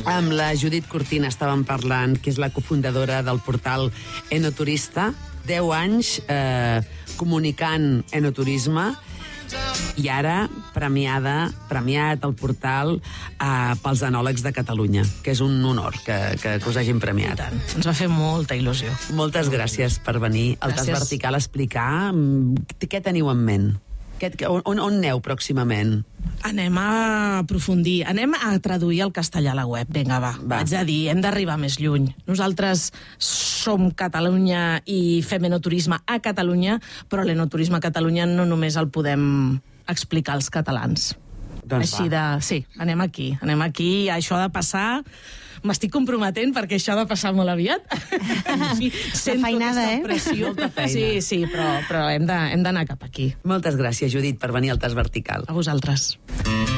Amb la Judit Cortina estàvem parlant, que és la cofundadora del portal Enoturista, 10 anys comunicant enoturisme, i ara premiat el portal pels enòlegs de Catalunya, que és un honor que us hagin premiat. Ens va fer molta il·lusió. Moltes gràcies per venir al Tas Vertical a explicar què teniu en ment. On aneu pròximament? Anem a aprofundir, anem a traduir el castellà a la web. Vinga, va. Vaig a dir, hem d'arribar més lluny. Nosaltres som Catalunya i fem enoturisme a Catalunya, però l'enoturisme a Catalunya no només el podem explicar als catalans. Doncs així sí, anem aquí, això ha de passar. M'estic comprometent perquè això ha de passar molt aviat. Sento feinada, pressió. Sí, però hem d'anar cap aquí. Moltes gràcies, Judit, per venir al Tas Vertical. A vosaltres.